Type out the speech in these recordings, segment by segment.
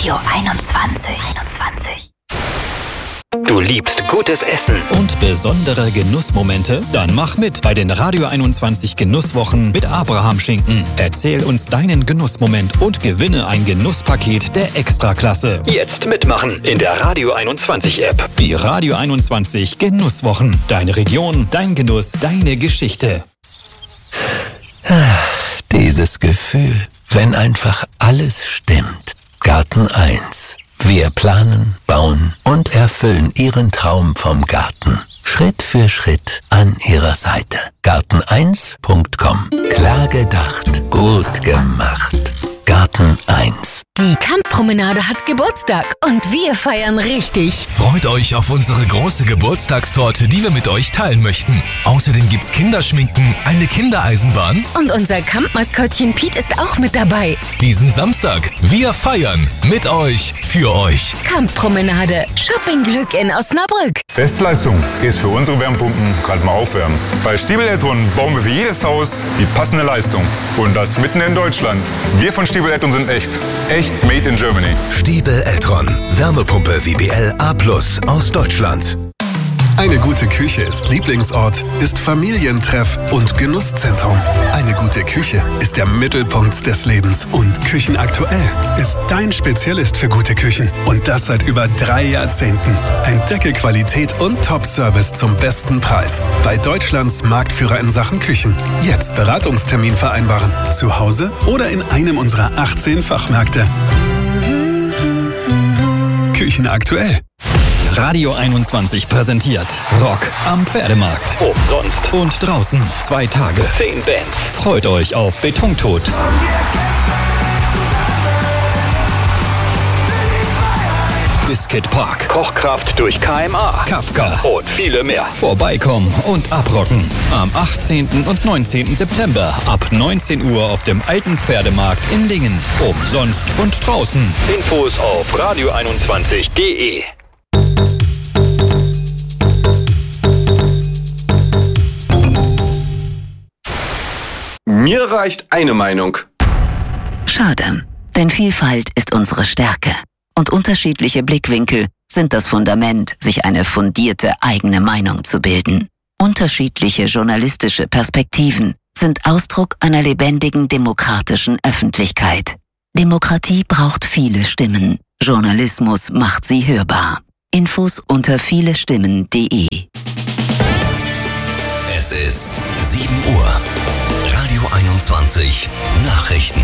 Radio 21. Du liebst gutes Essen und besondere Genussmomente? Dann mach mit bei den Radio 21 Genusswochen mit Abraham Schinken. Erzähl uns deinen Genussmoment und gewinne ein Genusspaket der Extraklasse. Jetzt mitmachen in der Radio 21 App. Die Radio 21 Genusswochen. Deine Region, dein Genuss, deine Geschichte. Dieses Gefühl, wenn einfach alles stimmt. Garten 1. Wir planen, bauen und erfüllen Ihren Traum vom Garten. Schritt für Schritt an Ihrer Seite. Garten1.com. Klar gedacht, gut gemacht. Garten 1. Die Kamppromenade hat Geburtstag und wir feiern richtig. Freut euch auf unsere große Geburtstagstorte, die wir mit euch teilen möchten. Außerdem gibt's Kinderschminken, eine Kindereisenbahn. Und unser Kampmaskottchen Piet ist auch mit dabei. Diesen Samstag. Wir feiern. Mit euch. Für euch. Kamppromenade. Shoppingglück in Osnabrück. Bestleistung ist für unsere Wärmepumpen gerade mal aufwärmen. Bei Stiebel Eltron bauen wir für jedes Haus die passende Leistung. Und das mitten in Deutschland. Wir von Stiebel Eltron sind echt. Echt made in Germany. Stiebel Eltron. Wärmepumpe WBL A+ aus Deutschland. Eine gute Küche ist Lieblingsort, ist Familientreff und Genusszentrum. Eine gute Küche ist der Mittelpunkt des Lebens. Und Küchenaktuell ist dein Spezialist für gute Küchen. Und das seit über 3 Jahrzehnten. Entdecke Qualität und Top-Service zum besten Preis. Bei Deutschlands Marktführer in Sachen Küchen. Jetzt Beratungstermin vereinbaren. Zu Hause oder in einem unserer 18 Fachmärkte. Küchenaktuell. Radio 21 präsentiert Rock am Pferdemarkt. Umsonst. Und draußen 2 Tage. 10 Bands. Freut euch auf Betontod. Biscuit Park. Kochkraft durch KMA. Kafka. Und viele mehr. Vorbeikommen und abrocken. Am 18. und 19. September ab 19 Uhr auf dem alten Pferdemarkt in Lingen. Umsonst und draußen. Infos auf radio21.de. Mir reicht eine Meinung. Schade, denn Vielfalt ist unsere Stärke. Und unterschiedliche Blickwinkel sind das Fundament, sich eine fundierte eigene Meinung zu bilden. Unterschiedliche journalistische Perspektiven sind Ausdruck einer lebendigen demokratischen Öffentlichkeit. Demokratie braucht viele Stimmen. Journalismus macht sie hörbar. Infos unter vielestimmen.de. Es ist 7 Uhr. Radio 21 Nachrichten.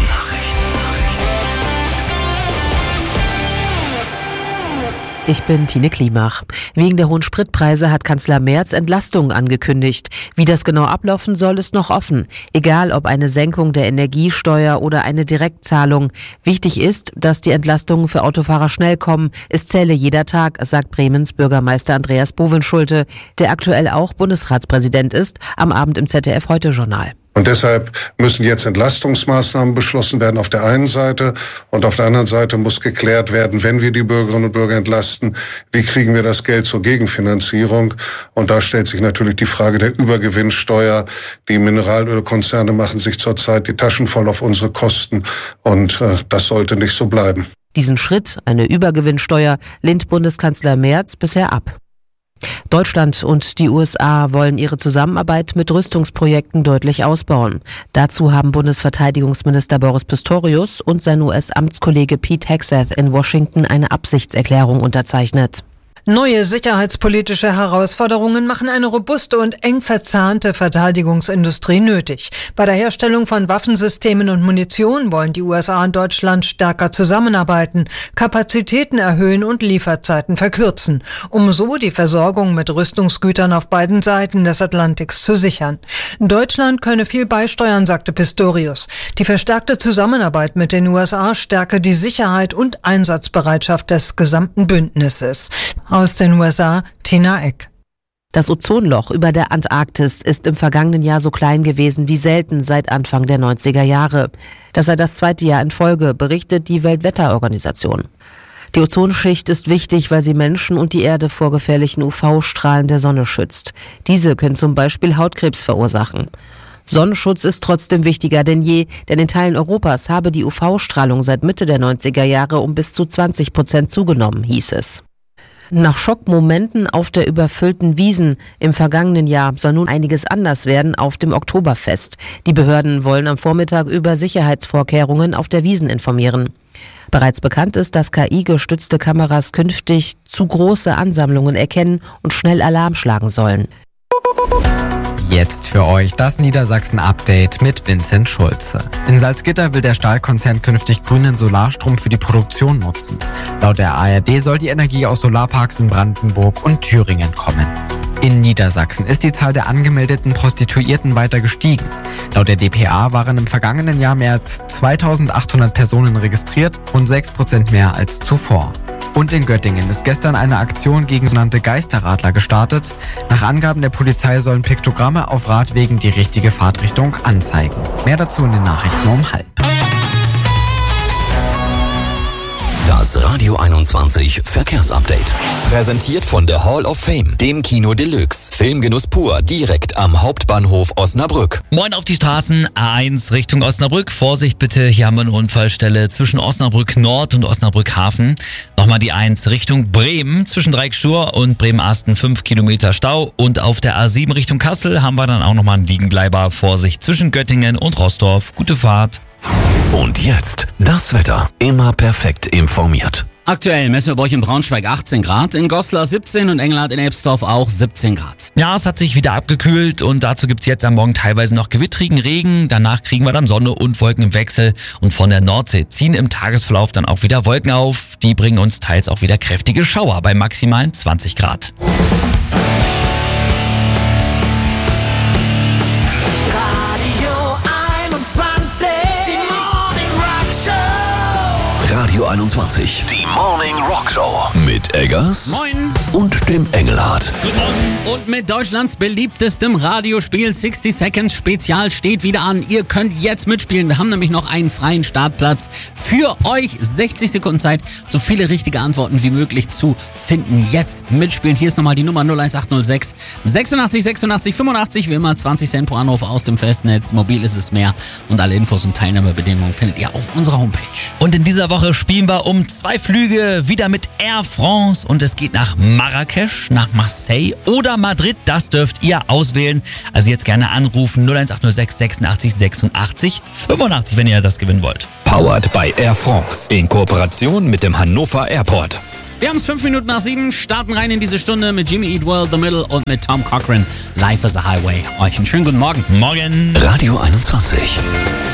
Ich bin Tine Klimach. Wegen der hohen Spritpreise hat Kanzler Merz Entlastungen angekündigt. Wie das genau ablaufen soll, ist noch offen. Egal ob eine Senkung der Energiesteuer oder eine Direktzahlung. Wichtig ist, dass die Entlastungen für Autofahrer schnell kommen. Es zähle jeder Tag, sagt Bremens Bürgermeister Andreas Bovenschulte, der aktuell auch Bundesratspräsident ist, am Abend im ZDF-Heute-Journal. Und deshalb müssen jetzt Entlastungsmaßnahmen beschlossen werden auf der einen Seite und auf der anderen Seite muss geklärt werden, wenn wir die Bürgerinnen und Bürger entlasten, wie kriegen wir das Geld zur Gegenfinanzierung? Und da stellt sich natürlich die Frage der Übergewinnsteuer. Die Mineralölkonzerne machen sich zurzeit die Taschen voll auf unsere Kosten und das sollte nicht so bleiben. Diesen Schritt, eine Übergewinnsteuer, lehnt Bundeskanzler Merz bisher ab. Deutschland und die USA wollen ihre Zusammenarbeit mit Rüstungsprojekten deutlich ausbauen. Dazu haben Bundesverteidigungsminister Boris Pistorius und sein US-Amtskollege Pete Hegseth in Washington eine Absichtserklärung unterzeichnet. Neue sicherheitspolitische Herausforderungen machen eine robuste und eng verzahnte Verteidigungsindustrie nötig. Bei der Herstellung von Waffensystemen und Munition wollen die USA und Deutschland stärker zusammenarbeiten, Kapazitäten erhöhen und Lieferzeiten verkürzen, um so die Versorgung mit Rüstungsgütern auf beiden Seiten des Atlantiks zu sichern. Deutschland könne viel beisteuern, sagte Pistorius. Die verstärkte Zusammenarbeit mit den USA stärke die Sicherheit und Einsatzbereitschaft des gesamten Bündnisses. Aus den USA, Tina Eck. Das Ozonloch über der Antarktis ist im vergangenen Jahr so klein gewesen wie selten seit Anfang der 90er Jahre. Das sei das 2. Jahr in Folge, berichtet die Weltwetterorganisation. Die Ozonschicht ist wichtig, weil sie Menschen und die Erde vor gefährlichen UV-Strahlen der Sonne schützt. Diese können zum Beispiel Hautkrebs verursachen. Sonnenschutz ist trotzdem wichtiger denn je, denn in Teilen Europas habe die UV-Strahlung seit Mitte der 90er Jahre um bis zu 20% zugenommen, hieß es. Nach Schockmomenten auf der überfüllten Wiesn im vergangenen Jahr soll nun einiges anders werden auf dem Oktoberfest. Die Behörden wollen am Vormittag über Sicherheitsvorkehrungen auf der Wiesn informieren. Bereits bekannt ist, dass KI-gestützte Kameras künftig zu große Ansammlungen erkennen und schnell Alarm schlagen sollen. Jetzt für euch das Niedersachsen-Update mit Vincent Schulze. In Salzgitter will der Stahlkonzern künftig grünen Solarstrom für die Produktion nutzen. Laut der ARD soll die Energie aus Solarparks in Brandenburg und Thüringen kommen. In Niedersachsen ist die Zahl der angemeldeten Prostituierten weiter gestiegen. Laut der dpa waren im vergangenen Jahr mehr als 2800 Personen registriert und 6% mehr als zuvor. Und in Göttingen ist gestern eine Aktion gegen sogenannte Geisterradler gestartet. Nach Angaben der Polizei sollen Piktogramme auf Radwegen die richtige Fahrtrichtung anzeigen. Mehr dazu in den Nachrichten um 12:30. Das Radio 21 Verkehrsupdate. Präsentiert von der Hall of Fame, dem Kino Deluxe. Filmgenuss pur, direkt am Hauptbahnhof Osnabrück. Moin auf die Straßen, A1 Richtung Osnabrück. Vorsicht bitte, hier haben wir eine Unfallstelle zwischen Osnabrück Nord und Osnabrück Hafen. Nochmal die 1 Richtung Bremen, zwischen Dreieckschur und Bremen-Asten 5 Kilometer Stau. Und auf der A7 Richtung Kassel haben wir dann auch nochmal einen Liegenbleiber. Vorsicht zwischen Göttingen und Roßdorf. Gute Fahrt. Und jetzt das Wetter. Immer perfekt informiert. Aktuell messen wir bei euch in Braunschweig 18 Grad, in Goslar 17 und Engelhardt in Elbsdorf auch 17 Grad. Ja, es hat sich wieder abgekühlt und dazu gibt's jetzt am Morgen teilweise noch gewittrigen Regen. Danach kriegen wir dann Sonne und Wolken im Wechsel. Und von der Nordsee ziehen im Tagesverlauf dann auch wieder Wolken auf. Die bringen uns teils auch wieder kräftige Schauer bei maximalen 20 Grad. Radio 21, die Morning Rock Show. Mit Eggers. Moin. Und dem Engelhardt. Guten Morgen. Und mit Deutschlands beliebtestem Radiospiel 60 Seconds Spezial steht wieder an. Ihr könnt jetzt mitspielen. Wir haben nämlich noch einen freien Startplatz für euch. 60 Sekunden Zeit, so viele richtige Antworten wie möglich zu finden. Jetzt mitspielen. Hier ist nochmal die Nummer 01806 86 86 85. Wie immer 20 Cent pro Anruf aus dem Festnetz. Mobil ist es mehr. Und alle Infos und Teilnahmebedingungen findet ihr auf unserer Homepage. Und in dieser Woche spielen wir um 2 Flüge wieder mit Air France und es geht nach Marrakesch, nach Marseille oder Madrid. Das dürft ihr auswählen. Also jetzt gerne anrufen 01806 86 86 85, wenn ihr das gewinnen wollt. Powered by Air France in Kooperation mit dem Hannover Airport. Wir haben es 5 Minuten nach 7, starten rein in diese Stunde mit Jimmy Eat World, The Middle und mit Tom Cochrane. Life is a Highway. Euch einen schönen guten Morgen. Morgen. Radio 21.